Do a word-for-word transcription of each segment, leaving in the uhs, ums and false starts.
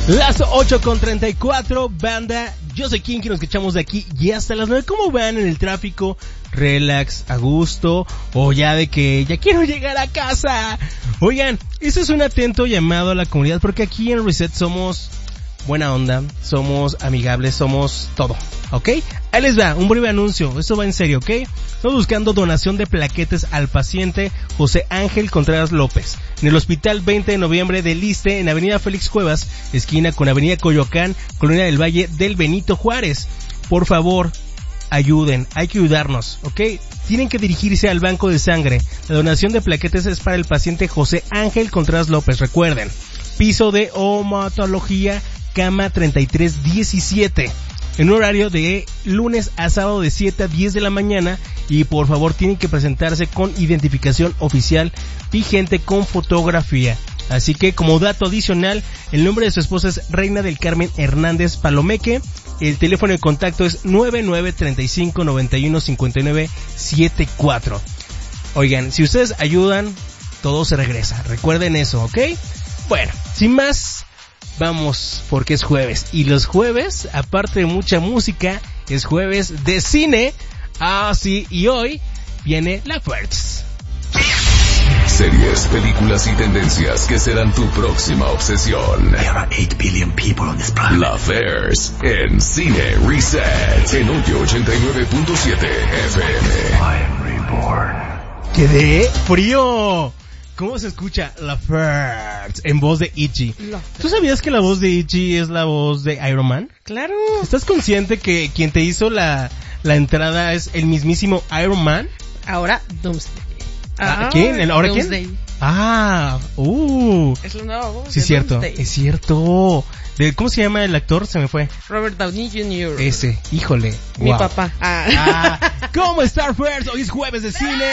Las ocho con treinta y cuatro, banda. Yo soy Kinky, nos escuchamos de aquí y hasta las nueve. ¿Cómo van en el tráfico? Relax, a gusto, o ya de que ya quiero llegar a casa. Oigan, este es un atento llamado a la comunidad, porque aquí en Reset somos buena onda, somos amigables, somos todo, ¿ok? Ahí les va, un breve anuncio, esto va en serio, ¿ok? Estamos buscando donación de plaquetas al paciente José Ángel Contreras López, en el Hospital veinte de noviembre del Iste, en Avenida Félix Cuevas, esquina con Avenida Coyoacán, Colonia del Valle del Benito Juárez. Por favor, ayuden, hay que ayudarnos, ¿ok? Tienen que dirigirse al banco de sangre. La donación de plaquetas es para el paciente José Ángel Contreras López, recuerden. Piso de hematología, cama treinta y tres diecisiete, en un horario de lunes a sábado de siete a diez de la mañana, y por favor tienen que presentarse con identificación oficial vigente con fotografía. Así que como dato adicional, el nombre de su esposa es Reina del Carmen Hernández Palomeque, el teléfono de contacto es nueve nueve tres cinco nueve uno cinco nueve siete cuatro. Oigan, si ustedes ayudan, todo se regresa, recuerden eso, ¿ok? Bueno, sin más, vamos, porque es jueves, y los jueves, aparte de mucha música, es jueves de cine. Ah, sí, y hoy viene la First. Series, películas y tendencias que serán tu próxima obsesión. There are eight billion people on this planet. La First en Cine Reset en Hoyo ochenta y nueve punto siete F M. I am reborn. ¡Quedé frío! ¿Cómo se escucha La First en voz de Itchy? ¿Tú sabías que la voz de Itchy es la voz de Iron Man? Claro. ¿Estás consciente que quien te hizo la, la entrada es el mismísimo Iron Man? Ahora Doomsday. Ah, ¿quién? ¿El ahora Doomsday. quién? Ah, uh. Es la nueva voz. Sí, es cierto, Doomsday. es cierto. De, ¿cómo se llama el actor? Se me fue. Robert Downey junior Ese, híjole. Mi wow. papá. Ah. Ah, ¿cómo está First? Hoy es jueves de cine.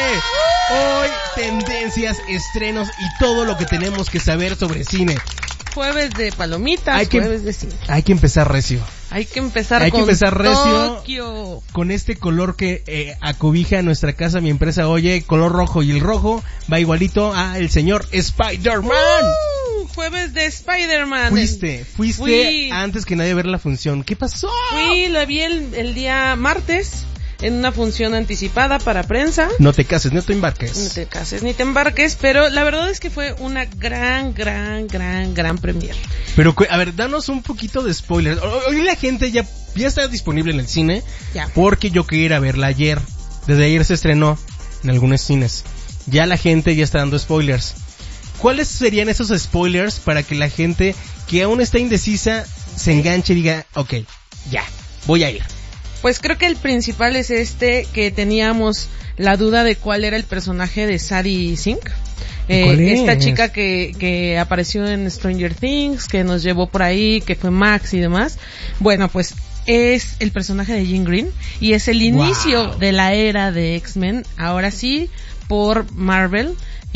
Hoy tendencias, estrenos y todo lo que tenemos que saber sobre cine. Jueves de palomitas, Hay que, jueves de cine. Hay que empezar recio. Hay que empezar Hay con que empezar recio Tokio. Con este color que eh, acobija nuestra casa, mi empresa. Oye, color rojo, y el rojo va igualito a el señor Spider-Man. Uh, jueves de Spider-Man. Fuiste, fuiste Fui. antes que nadie a ver la función. ¿Qué pasó? Fui, la vi el, el día martes en una función anticipada para prensa. No te cases, no te embarques. No te cases ni te embarques, pero la verdad es que fue una gran, gran, gran, gran premier. Pero, a ver, danos un poquito de spoilers. Hoy la gente ya, ya está disponible en el cine. Ya. Porque yo quería ir a verla ayer. Desde ayer se estrenó en algunos cines. Ya la gente ya está dando spoilers. ¿Cuáles serían esos spoilers para que la gente que aún está indecisa se enganche y diga, ok, ya, voy a ir? Pues creo que el principal es este, que teníamos la duda de cuál era el personaje de Sadie Sink. Eh, esta chica que, que apareció en Stranger Things, que nos llevó por ahí, que fue Max y demás. Bueno, pues es el personaje de Jean Green y es el inicio wow. de la era de X-Men, ahora sí, por Marvel.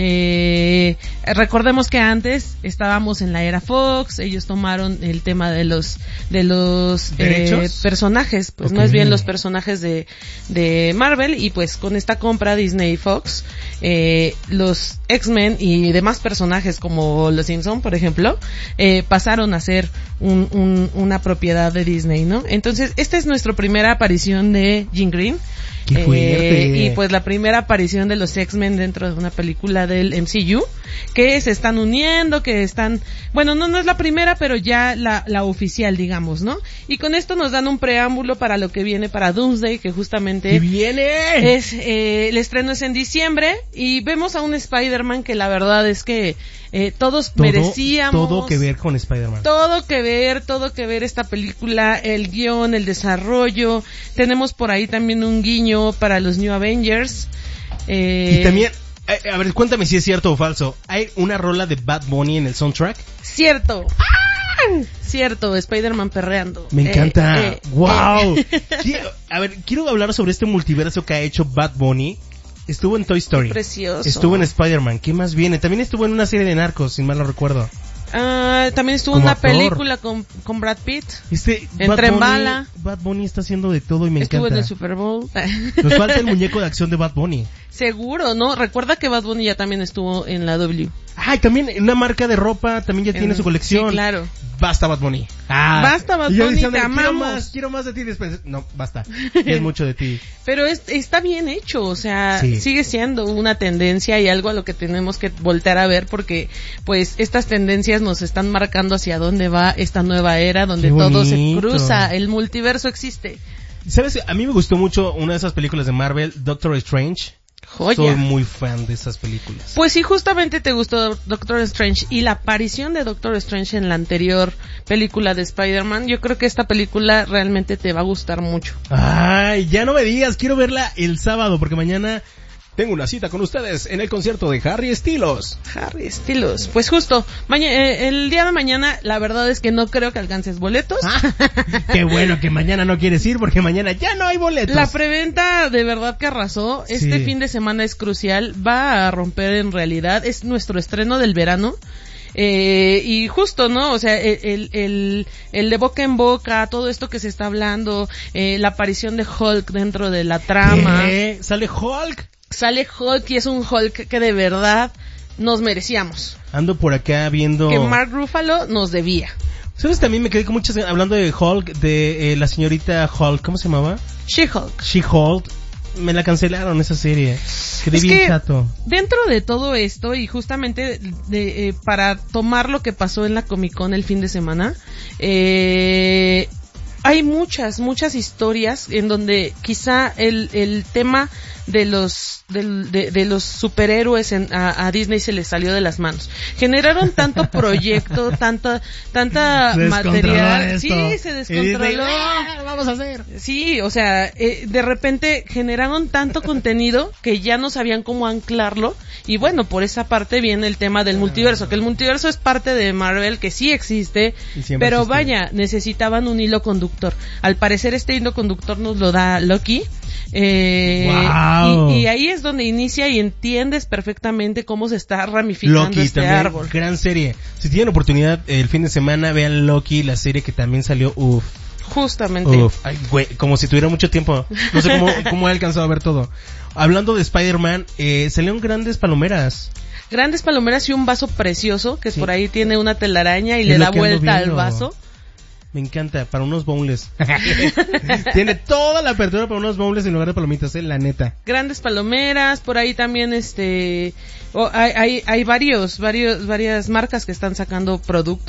Eh, recordemos que antes estábamos en la era Fox, ellos tomaron el tema de los de los eh, personajes, pues okay. no es bien los personajes de de Marvel, y pues con esta compra Disney y Fox, eh, los X-Men y demás personajes como los Simpson, por ejemplo, eh, pasaron a ser un, un, una propiedad de Disney, ¿no? Entonces, esta es nuestra primera aparición de Jean Green. ¡Qué fuerte! Eh, y pues la primera aparición de los X-Men dentro de una película del M C U, que se están uniendo, que están, bueno, no, no es la primera, pero ya la, la oficial, digamos, ¿no? Y con esto nos dan un preámbulo para lo que viene para Doomsday, que justamente viene es, eh, el estreno es en diciembre, y vemos a un Spider-Man que la verdad es que eh, todos todo, merecíamos. Todo que ver con Spider-Man. Todo que ver, todo que ver esta película, el guión, el desarrollo. Tenemos por ahí también un guiño para los New Avengers. Eh, y también, a, a ver, cuéntame si es cierto o falso. ¿Hay una rola de Bad Bunny en el soundtrack? Cierto. ¡Ah! Cierto, Spider-Man perreando. Me encanta. Eh, eh, ¡Wow! Eh. Quiero, a ver, quiero hablar sobre este multiverso que ha hecho Bad Bunny. Estuvo en Toy Story. Qué precioso. Estuvo en Spider-Man. ¿Qué más viene? También estuvo en una serie de Narcos, si mal no recuerdo. Uh, también estuvo en una actor. película con, con Brad Pitt. Este Entre en bala. Bad Bunny está haciendo de todo y me estuvo encanta. Estuvo en el Super Bowl. Nos falta el muñeco de acción de Bad Bunny. Seguro, ¿no? Recuerda que Bad Bunny ya también estuvo en la W. Ay, también una marca de ropa también ya en, tiene su colección. Sí, claro. Basta Bad Bunny. Ah, basta Bad Bunny, diciendo, te amamos. Quiero más, quiero más de ti después. No, basta. Es mucho de ti. Pero es, está bien hecho, o sea, sí. sigue siendo una tendencia y algo a lo que tenemos que voltear a ver porque, pues, estas tendencias nos están marcando hacia dónde va esta nueva era donde todo se cruza, el multiverso existe. ¿Sabes? A mí me gustó mucho una de esas películas de Marvel, Doctor Strange. Joya. Soy muy fan de esas películas. Pues sí, justamente te gustó Doctor Strange y la aparición de Doctor Strange en la anterior película de Spider-Man, yo creo que esta película realmente te va a gustar mucho. Ay, ya no me digas, quiero verla el sábado porque mañana tengo una cita con ustedes en el concierto de Harry Styles. Harry Styles. Pues justo, maña- eh, el día de mañana, la verdad es que no creo que alcances boletos. Ah, qué bueno que mañana no quieres ir porque mañana ya no hay boletos. La preventa de verdad que arrasó. Este sí. fin de semana es crucial. Va a romper en realidad. Es nuestro estreno del verano. Eh, y justo, ¿no? O sea, el, el, el de boca en boca, todo esto que se está hablando, eh, la aparición de Hulk dentro de la trama. ¿Qué? ¿Sale Hulk? Sale Hulk y es un Hulk que de verdad nos merecíamos. Ando por acá viendo... Que Mark Ruffalo nos debía. ¿Sabes? También me quedé con muchas... Hablando de Hulk, de eh, la señorita Hulk, ¿cómo se llamaba? She-Hulk. She-Hulk. Me la cancelaron esa serie. Quedé es bien que chato. Dentro de todo esto y justamente de, de, eh, para tomar lo que pasó en la Comic Con el fin de semana, eh, hay muchas, muchas historias en donde quizá el, el tema de los de, de, de los superhéroes en, a, a Disney se les salió de las manos. Generaron tanto proyecto, tanta tanta material. Esto. Sí, se descontroló. Dice, vamos a hacer. Sí, o sea, eh, de repente generaron tanto contenido que ya no sabían cómo anclarlo y bueno, por esa parte viene el tema del multiverso, que el multiverso es parte de Marvel, que sí existe, pero existe. Vaya, necesitaban un hilo conductor. Al parecer este hilo conductor nos lo da Loki. Eh, wow. y, y ahí es donde inicia y entiendes perfectamente cómo se está ramificando Loki, este también, árbol. Gran serie. Si tienen oportunidad el fin de semana, vean Loki, la serie que también salió. Uff. Justamente. Uf, ay, güey, como si tuviera mucho tiempo. No sé cómo, cómo he alcanzado a ver todo. Hablando de Spider-Man, eh, salieron grandes palomeras. Grandes palomeras y un vaso precioso que sí. por ahí tiene una telaraña y es le da que vuelta al vaso. Me encanta, para unos boneless. Tiene toda la apertura para unos boneless en lugar de palomitas, eh, la neta. Grandes palomeras, por ahí también este, oh, hay, hay, hay varios, varios, varias marcas que están sacando productos